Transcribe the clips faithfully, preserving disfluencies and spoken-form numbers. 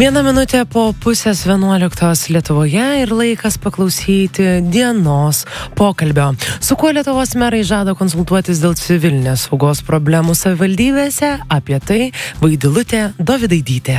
Viena minutė po pusės vienuoliktos Lietuvoje ir laikas paklausyti dienos pokalbio. Su kuo Lietuvos merai žada konsultuotis dėl civilinės saugos problemų savivaldybėse? Apie tai Vaidilutė Dovydaitytė.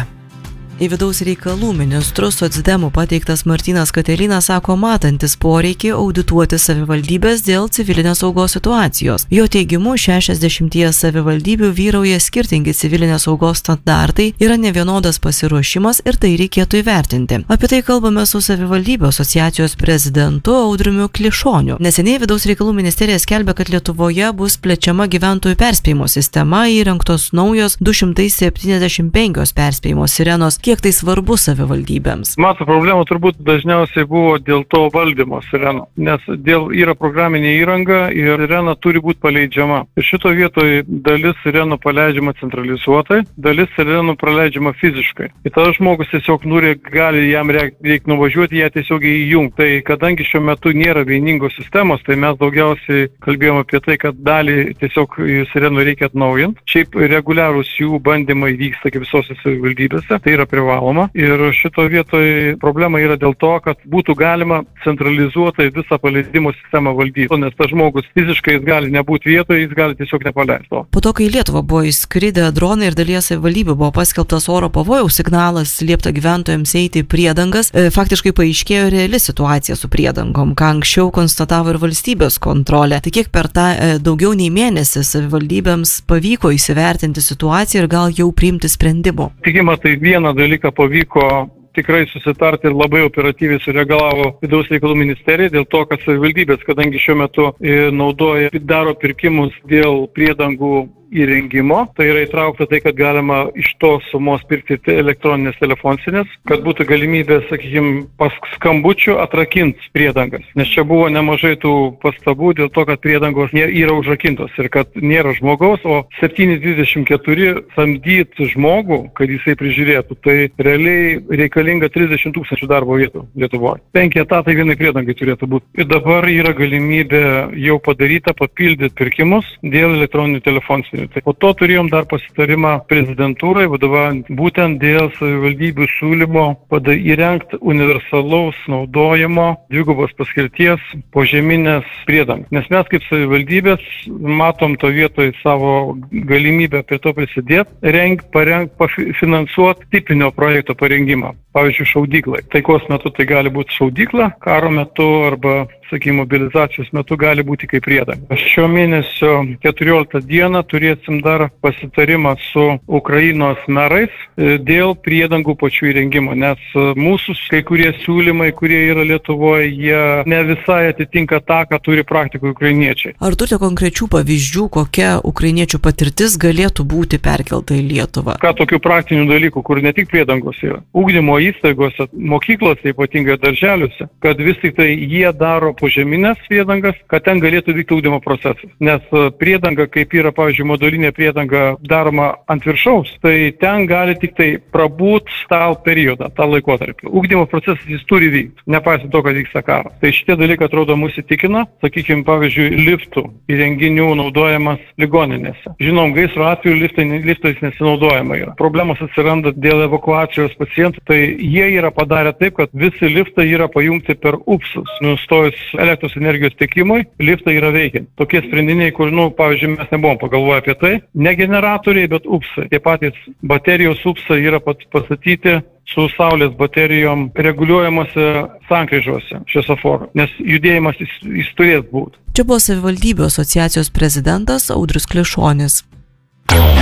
Į vidaus reikalų ministrus socdemų pateiktas Martynas Katelynas sako matantis poreikį audituoti savivaldybės dėl civilinės saugos situacijos. Jo teigimu, šešiasdešimtyje savivaldybių vyrauja skirtingi civilinės saugos standartai, yra nevienodas pasiruošimas ir tai reikėtų įvertinti. Apie tai kalbame su savivaldybių asociacijos prezidentu Audriumi Klišoniu. Neseniai vidaus reikalų ministerija skelbia, kad Lietuvoje bus plečiama gyventojų perspėjimo sistema, įrengtos naujos du šimtai septyniasdešimt penkios perspėjimo sirenos. Kiek tai svarbu savivaldybėms? Mato, problema turbūt dažniausiai buvo dėl to valdymo sirenų, nes dėl yra programinė įranga ir sirena turi būti paleidžiama. Ir šito vietoje dalis sirenų paleidžiama centralizuotai, dalis sirenų praleidžiama fiziškai. Ir tada žmogus tiesiog nori, gali jam reikia nuvažiuoti, ją tiesiog įjungti. Tai kadangi šiuo metu nėra vieningos sistemos, tai mes daugiausiai kalbėjome apie tai, kad dalį tiesiog sirenų reikia atnaujinti. Šiaip reguliarūs jų bandymai vyksta kaip visose savivaldybėse. Tai yra privaloma. Ir šito vietoje problema yra dėl to, kad būtų galima centralizuotai visą paleidimo sistemą valdyti. Nes tas žmogus fiziškai jis gali nebūti vietoje, jis gali tiesiog nepaleisti. Po to, kai į Lietuvą buvo įskridę dronai ir dalies savivaldybių buvo paskelbtas oro pavojaus signalas, liepta gyventojams eiti į priedangas, faktiškai paaiškėjo reali situacija su priedangom, ką anksčiau konstatavo ir valstybės kontrolė. Tai kiek per tą daugiau nei mėnesį savivaldybėms pavyko įsivertinti situaciją ir gal jau priimti sprendimų? Tikima, tai vieną dalyką pavyko tikrai susitarti ir labai operatyviai sureagavo vidaus reikalų ministerija dėl to, kad savivaldybės, kadangi šiuo metu naudoja, daro pirkimus dėl priedangų įrengimo, tai yra įtraukta tai, kad galima iš tos sumos pirkti elektroninės telefonsinės, kad būtų galimybė, sakykime, pas skambučių atrakinti priedangas. Nes čia buvo nemažai tų pastabų dėl to, kad priedangos yra užrakintos ir kad nėra žmogaus, o septyni dvidešimt keturi samdyti žmogų, kad jisai prižiūrėtų, tai realiai reikalinga trisdešimt tūkstančių darbo vietų Lietuvoje. Penki etatai vienai priedangai turėtų būti. Ir dabar yra galimybė jau padaryta papildyti pirkimus dėl elektroninių telefonsinių. Tai po to turėjom dar pasitarimą prezidentūrai, vadovaujant būtent dėl savivaldybių siūlymo įrengti universalaus naudojimo dvigubos paskirties požeminės priedangas. Nes mes kaip savivaldybės matom to vietoje savo galimybę prie to prisidėti, rengt, parengt, finansuoti tipinio projekto parengimą. Pavyzdžiui, šaudyklai. Taikos metu tai gali būti šaudykla, karo metu arba, sakykime, mobilizacijos metu gali būti kaip priedanga. Šio mėnesio keturioliktą dieną turėsim dar pasitarimą su Ukrainos merais dėl priedangų pačių įrengimo, nes mūsų kai kurie siūlymai, kurie yra Lietuvoje, jie ne visai atitinka tą, ką turi praktikų ukrainiečiai. Ar turite konkrečių pavyzdžių, kokia ukrainiečių patirtis galėtų būti perkelta į Lietuvą? Ką tokių praktinių dalykų, kur ne tik priedangos yra. Ugdymo įstaigose, mokyklose, ypatingai darželiuose, kad vis tik tai jie daro požeminės priedangas, kad ten galėtų vykti ugdymo procesas. Nes priedanga, kaip yra, pavyzdžiui, modulinė priedanga daroma ant viršaus, tai ten gali tik tai prabūt tą periodą, tą laikotarpį. Ugdymo procesas jis turi vykti, nepaisant to, kad vyksta karas. Tai šitie dalykai atrodo mūsų įtikina, sakykime, pavyzdžiui, liftų įrenginių naudojamas ligoninėse. Žinom, gaisro atveju liftai, liftais nesinaudojama yra. Problemos atsiranda dėl evakuacijos pacientų, tai jie yra padarę taip, kad visi liftai yra pajungti per upsus. Nustojus elektros energijos tiekimui, liftai yra veikiant. Tokie sprendiniai, kur, nu, pavyzdžiui, mes nebuvom pagalvoję apie tai. Ne generatoriai, bet upsai. Tie patys baterijos upsai yra pastatyti su saulės baterijom reguliuojamuose sankryžose šviesoforų, nes judėjimas jis, jis turės būti. Čia buvo savivaldybių asociacijos prezidentas Audrius Klišonis.